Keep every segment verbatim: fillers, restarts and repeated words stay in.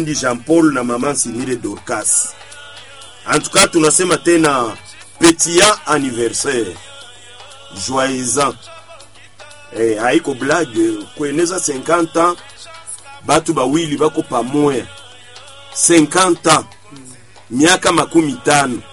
Jean-Paul na maman Simire Dorcas. En tout cas, tunasema tena petit anniversaire. Joyeux an. Eh, haiko blague kueneza cinquante ans batu bawili bako pamoja. cinquante ans. Miaka makumi tano.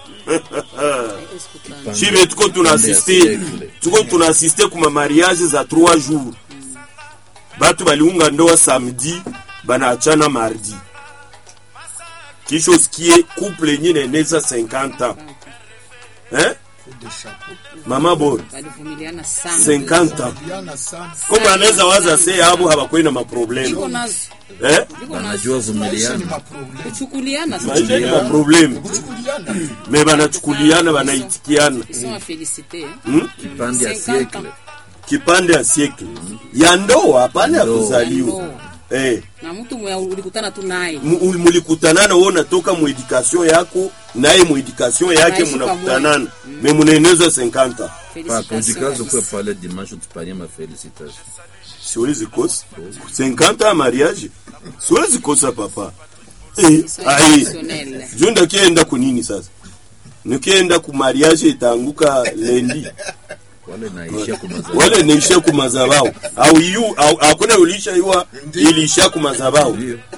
Chibe tuko tunasister, tuko tunasister kuma mariage za trois jours. Batu baliunga ndoa samedi, banaachana mardi. Kisho sikie couple nyine neza cinquante ans. Hein? Mama bora. cinquante ans. Koma anaweza waza se abu habakwenda ma problem. Eh? Wanajua vumiliana. Kuchukuliana Maisha ni ma problem. Me banachukuliana banaitikiana. Sema féliciter. Hmm? Kipande ya siècle. Kipande ya siècle. Ya ndoa hapana ya kuzaliwa. Eh. Na mtu ulikutana tu naye. Mulikutana wewe unatoka mu education yako naye mu education yake mnakutanana. Me munaeneza cinquante ans. Pas conjugazo kwa pale dimanche tupanye ma félicitations. Siwezi kosa. cinquante ans mariage. Siwezi kosa papa. Eh, ai. Junda kienda kunini sasa? Nikienda ku mariage itaanguka lendi. Wale naishia kumazabao. Wale naishia kumazabao. Au yu au hakuna ulisha yua ilisha kumazabao.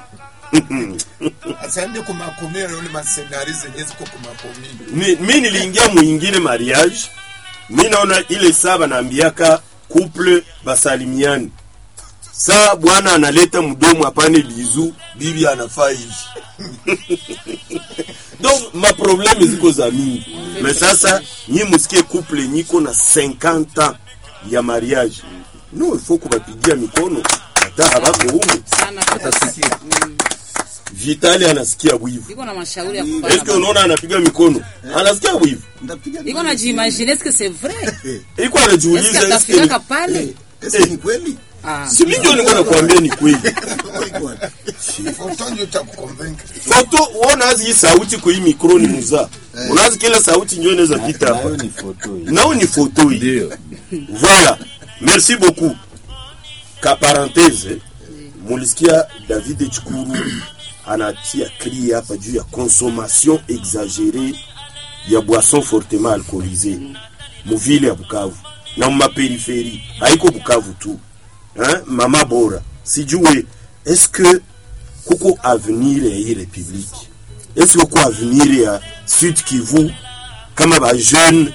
Asante kumakomea yule masenari zenye ziko kumakomea. Mi mimi niliingia muingine mariage. Mimi naona ile saba naambiaka couple basalimiani. Saa bwana analeta mdomo apane lizu, bibi anafaa hivi. Donc ma problème ziko za mingi. Mais sasa nyi musikie couple nyiko na cinquante ans ya mariage. No, il faut kubapigia mikono. Hata habako humu. Atasikia. Vitali anasikia wivu. Iko na mashauri ya kufanya. Est-ce que unaona anapiga mikono? Anasikia wivu. Iko na j'imagine est-ce que c'est vrai? Iko anajiuliza est-ce que atafika pale? Est-ce ni kweli? Ah. Si mimi ndio niko nakwambia ni kweli. Foto ndio takuconvaincre. Foto uona hizi sauti kwa hii mikro ni muza. Unazi kila sauti ndio inaweza pita hapa. Nao ni photo hii. Nao ni photo hii. Ndio. Voilà. Merci beaucoup. Ka parenthèse, mulisikia David Chikuru anatia cri hapa juu ya consommation exagérée ya boissons fortement alcoolisées. Muvile ya Bukavu na ma périphérie. Haiko Bukavu tu. Hein? Mama bora. Sijue est-ce que kuko avenir ya hii république? Est-ce que kuko avenir ya Sud Kivu kama ba jeune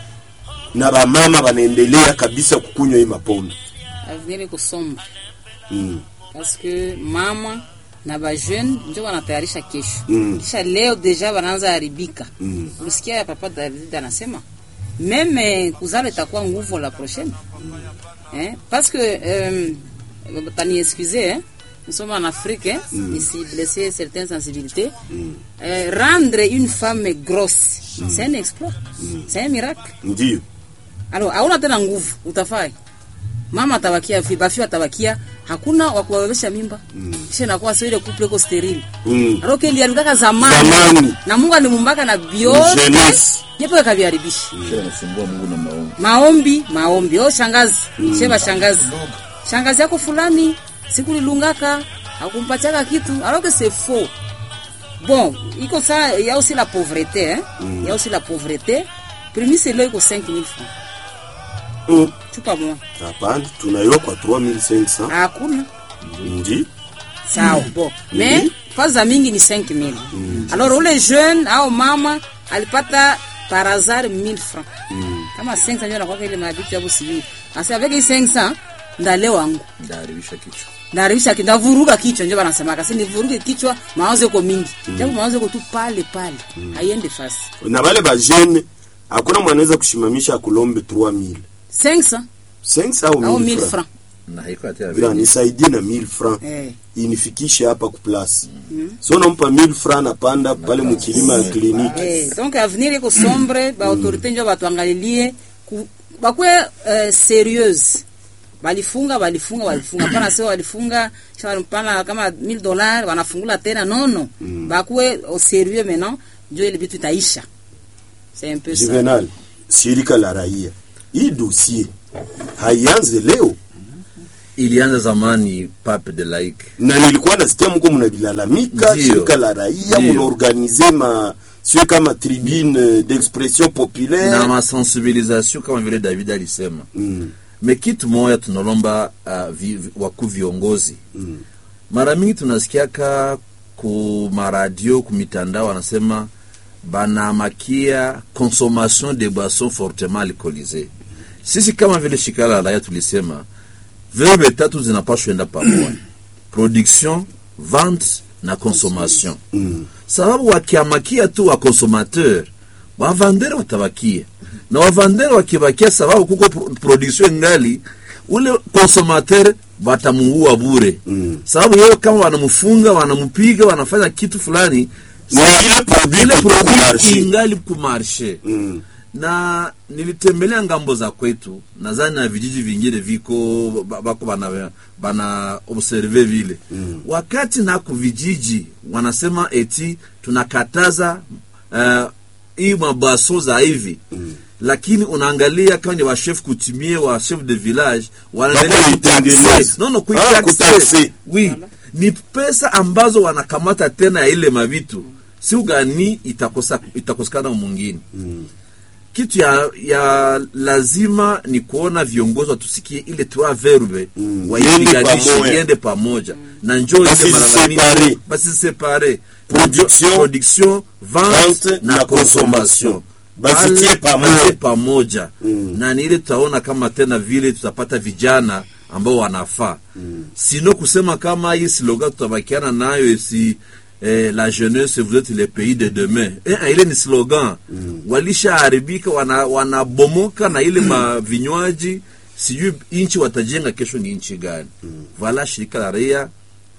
na ba mama banaendelea kabisa kukunywa hii mapombe? Avenir iko sombre. Mm. Parce que mama na ba jeune ndio wanatayarisha kesho. Mm. Kisha leo deja wanaanza haribika. Mm. Ulisikia papa David anasema meme kuzala itakuwa nguvu la prochaine. Hein? Parce que euh, tani excusez hein? Nous sommes en Afrique, hein? Mm. Ici blesser certaines sensibilités. Mm. Euh, rendre une femme grosse, mm. c'est un exploit. Mm. C'est un miracle. Ndio. Alors, hauna tena nguvu, utafai. Mama atabakia, bafi atabakia, hakuna wa kuwawezesha mimba. Mm. Kisha inakuwa sio ile couple ko sterile. Mm. Alors que iliandika zamani. Zamani. Na Mungu alimumbaka na biote. Jeunesse. Yepo kaviharibisha. Kisha nasumbua Mungu na maombi. Maombi, maombi. Oh shangazi, Mm. sheba shangazi. Shangazi yako fulani siku lilungaka akumpatiaka kitu alors que c'est faux. Bon, iko ça, il y a aussi la pauvreté hein. Mm. Il y a aussi la pauvreté. Premier c'est là iko cinq mille francs. Mm. Tu pas moi. Hapana, tunaiwa kwa trois mille cinq cents. Hakuna. Ndi. Sawa, bon. Mais mm. faza mingi ni cinq mille. Mm. Alors ule jeune au mama alipata par hasard mille francs. Mm. Kama cinq cents ndio anakuwa ile mabitu ya busibi. Asa avec les cinq cents ndale wangu. Ndaharibisha kichwa. Ndaharibisha kichwa, ndavuruga kichwa ndio wanasema kasi nivuruge kichwa mawazo yako mingi. Japo mawazo yako tu pale pale. Mm. Haiende fasi. Na wale ba jeune hakuna mwanaweza kushimamisha kulombe trois mille. cinq cents cinq cents au au mille mille francs. francs. Na haiko hata Bila nisaidie na mille francs. Eh. Inifikishe hapa ku place. Mm. So nampa mille francs na panda pale mkilima ya kliniki. Eh, donc avenir iko sombre, ba autorité ndio batuangalilie bakwe uh, sérieuse. Balifunga balifunga balifunga pana sio walifunga cha pana kama mille dollars wanafungula tena nono. Mm. Bakwe au sérieux maintenant, ndio ile bitu itaisha. C'est un peu ça. Juvenal, shirika la raia. Hii dossier haianze leo. ilianza zamani pape de laik, na nilikuwa nasikia mko mnabilalamika Ndio. shirika la raia Ndio. mnaorganize ma sio kama tribune d'expression populaire na masensibilisation kama vile David alisema. mm. Me kitu moja tunalomba uh, vi, vi, wakuu viongozi Mm. mara mingi tunasikiaka ku maradio ku mitandao wanasema banamakia consommation de boissons fortement alcoolisées. Sisi kama vile shirika la raia tulisema verbe tatu zinapaswa enda pamoja: production, vente na consommation. Mm. Sababu wakiamakia tu wa consommateur, wavandere watabakia na wavandere wakibakia, sababu kuko pro- production ngali, ule consommateur batamuua bure. Mm. Sababu yeye kama wanamfunga, wanampiga, wanafanya kitu fulani, na ile produit ile iko produit marché. ingali ku marché. Mm. Na nilitembelea ngambo za kwetu, nadhani na vijiji vingine viko ba- bako bana bana observe vile Mm. wakati na ku vijiji wanasema eti tunakataza uh, hii mabaso za hivi Mm. lakini unaangalia kama ni wa chef coutumier wa chef de village wanaendelea Bako kuitaxe. itengeneza. no no Ah, kuitaxe. kutaxe. Oui, ni pesa ambazo wanakamata tena ya ile mavitu, si ugani itakosa itakosekana mwingine. Mm. Kitu ya, ya lazima ni kuona viongozi watusikie ile trois verbe Mm. waipiganishe Yende iende pamoja na njoo ile Basi malalamiko separe. basi separe Production, production vente vente na na consommation consommation. Basitie Pale, pamoja. basitie pamoja. Mm. Na ni ile tutaona kama tena vile tutapata vijana ambao wanafaa. Mm. Sino kusema kama hii slogan tutabakiana nayo si eh, la jeunesse vous êtes le pays de demain. Eh, ile ni slogan. Mm. Walisha haribika, wana wanabomoka na ile mavinywaji, sijui inchi watajenga kesho ni inchi gani. Mm. Wala shirika la raia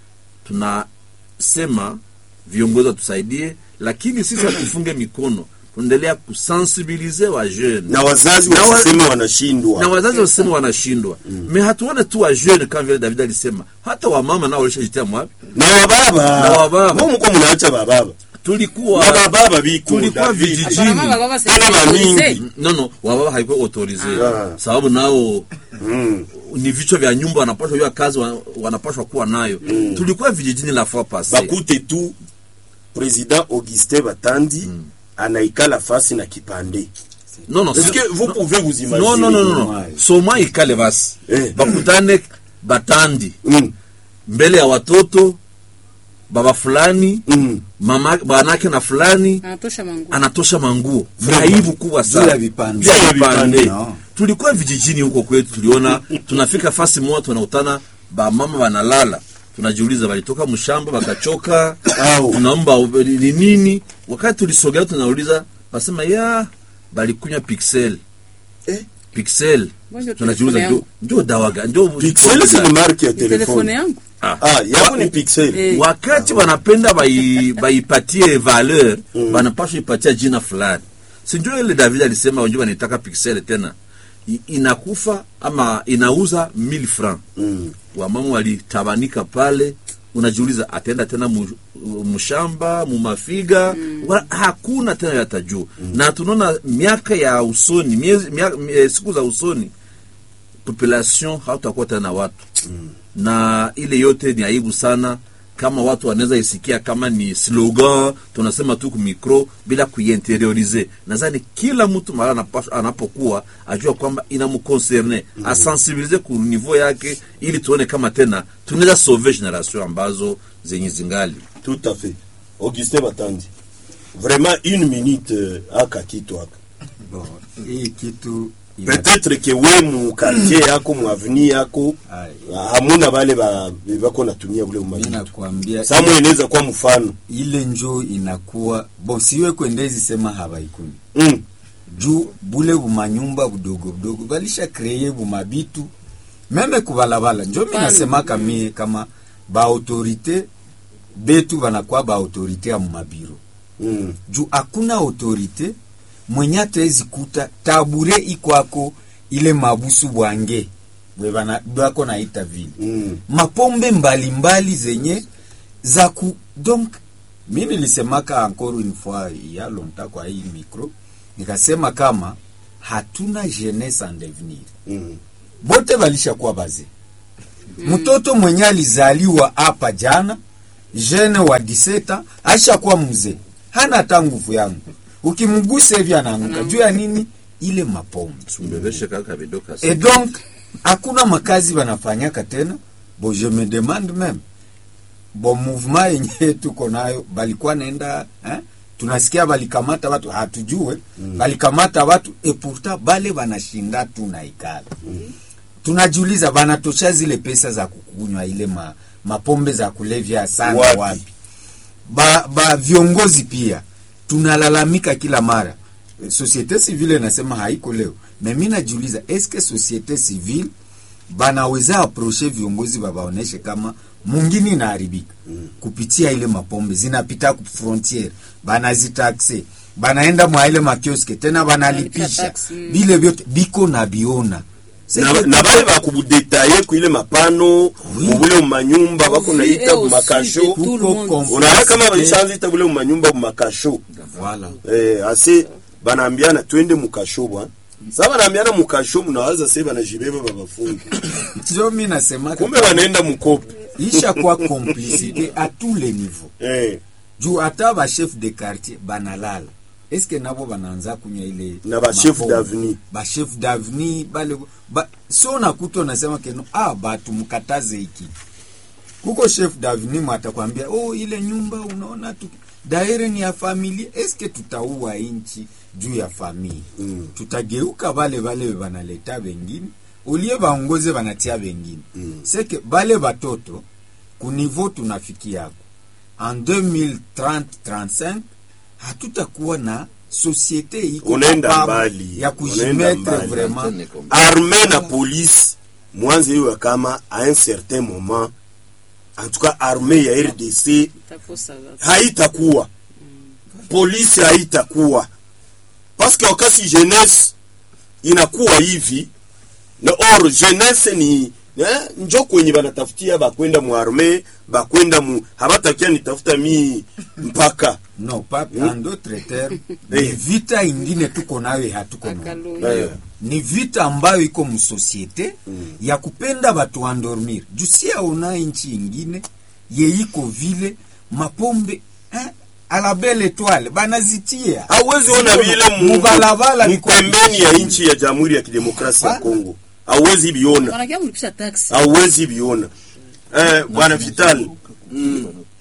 tunasema viongozi watusaidie, lakini sisi hatufunge mikono, tuendelea kusensibilize wa jeune na wazazi Na wa- wasiseme wanashindwa. na wazazi wasema wanashindwa. Mm. Me hatuone tu wa jeune kama vile David alisema, hata wa mama nao walishajitia mwapi. na wababa Na wababa. Mbona mko mnaacha bababa Tulikuwa na bababa biko tulikuwa David. vijijini. Apparemment, baba, c'est Tena autorisé. mamingi. No no, wababa haikuwa autorize. Ah. Sababu nao Mm. ni vichwa vya nyumba wanapaswa hiyo kazi wa- wanapaswa kuwa nayo. Mm. Tulikuwa vijijini la fois passée. Bakute tu President Augustin Batandi mm. anaikala fasi na kipande. Non non, Est-ce c'est- que vous non, pouvez vous imaginer? non non non non, non. Soma ikale basi. Eh. Bakutane Batandi Mm. mbele ya watoto, baba fulani, Mm. mama banake na fulani Anatosha manguo. anatosha manguo. Aibu kubwa sana. Juu ya vipande. Juu ya Juu ya vipande. vipande, no. Tulikuwa vijijini huko kwetu, tuliona tunafika fasi moja tunakutana ba mama wanalala. Tunajiuliza walitoka mshamba wakachoka Au. tunaomba ni nini? Wakati tulisogea tunauliza, basema ya balikunywa Pixel. Eh? Pixel. Bonjour, Tunajiuliza telefone ndio ndio dawa gani? Ndio Pixel c'est une marque ya Ni telefone telefone. yangu. Ah, yako ni Pixel. Eh. Wakati wanapenda bai baipatie valeur, wanapaswa ipatia jina fulani. Si ndio ile David alisema wajua wanataka Pixel tena. I, inakufa ama inauza mille francs. Mm. Wamama walitabanika pale, unajiuliza atenda tena mu, mshamba mumafiga mm. Wala, hakuna tena yatajua mm. Na tunaona miaka ya usoni miezi, miaka, mie, siku za usoni population hautakuwa tena watu mm. Na ile yote ni aibu sana kama watu wanaweza isikia kama ni slogan tunasema tu ku micro bila kuinteriorize. Nadhani kila mtu mara anapokuwa ajua kwamba inamconcerne mm. Asensibilize ku niveau yake ili tuone kama tena tunaweza sauver generation ambazo zenye zingali. Tout à fait. Augustin Batandi. Vraiment une minute euh, aka kitu aka. Bon, hii kitu ina- Peut-être que we mu quartier yako mu avenue yako Ai, hamuna bale ba bako natumia ule mimi umaji. nakwambia Samu inaweza kuwa mfano. ile njo inakuwa bon, siwe kwendezi sema habaikuni Mm. juu bule bumanyumba budogo budogo balisha kreye bumabitu meme kubalabala njo mi nasemaka mie kama ba autorite betu banakuwa ba autorite ya mumabiro Mm. juu hakuna autorite mwenye atezi kuta tabure ikwako ile mabusu bwange bwe bana bwako naita vile Mm. mapombe mbalimbali mbali zenye za ku donc mimi nilisemaka encore une fois ya longtemps kwa hii micro nikasema kama hatuna jeunesse en devenir Mm. bote balisha kuwa baze mtoto mwenye alizaliwa hapa jana jene wa diseta aisha kuwa mzee hana hata nguvu yangu, ukimgusa hivi anaanguka. Juu ya nini? Ile mapombe. Sumbebeshe kaka vidoka. Et donc hakuna makazi wanafanyaka tena. Bo je me demande même bo mouvement yenye tuko nayo balikuwa naenda eh? Tunasikia balikamata watu hatujue, mm. balikamata watu et pourtant bale wanashinda tu na ikala. Mm. Tunajiuliza banatosha zile pesa za kukunywa ile ma, mapombe za kulevya sana wapi? Wapi? Ba, ba viongozi pia tunalalamika kila mara. Societe civile inasema haiko leo. Na mimi najiuliza eske societe civile banaweza approcher viongozi babaoneshe kama mungini inaharibika mm. kupitia ile mapombe zinapita ku frontiere, banazitaxe, banaenda mwa ile makioske tena banalipisha vile vyote biko na biona na, na bale bakubudetaye ku ile mapano mubule manyumba bako naita makasho. Unaona kama balishanza ita bule manyumba makasho. Voilà. Eh ase banaambiana twende mukasho bwana. Sasa banaambiana mukasho, mnawaza sasa banajibeba babafungi. Sio mimi nasema kumbe wanaenda mkopo. Isha kwa complicité à tous les niveaux. Eh. Juu hata ba chef de quartier banalala. Est-ce que nabo banaanza kunya ile na ba chef d'avenue. Ba chef d'avenue bale ba so nakuto nasema keno ah batu mkataze hiki. Kuko chef d'avenue matakwambia oh ile nyumba unaona tu daire ni ya familia. Est-ce que tutaua inchi juu ya familia? Mm. Tutageuka bale bale banaleta wengine ulie baongoze banatia wengine. Mm. Seke bale batoto ku niveau tunafikia hapo en deux mille trente trente-cinq hatutakuwa na societe iko unaenda mbali ya kujimetre vraiment. Armée na police mwanzo hiyo kama à un certain moment en tout cas armée ya R D C haitakuwa mm. police haitakuwa parce que wakati jeunesse inakuwa hivi na or jeunesse ni eh, njo kwenye banatafutia bakwenda mu armée bakwenda mu habatakia nitafuta mi mpaka no pas mm. en d'autres termes ni vita ingine tuko nayo hatuko nayo. Ni vita ambayo iko mu societe mm. ya kupenda watu endormir. Jusia una inchi ingine ye iko vile mapombe eh? A la belle étoile banazitia. Hawezi ona vile mubalabala pembeni ya inchi ya Jamhuri ya Kidemokrasia ya Kongo. Hawezi biona. Wanakia mlipisha tax. Hawezi biona. Eh bwana Vital. Mm.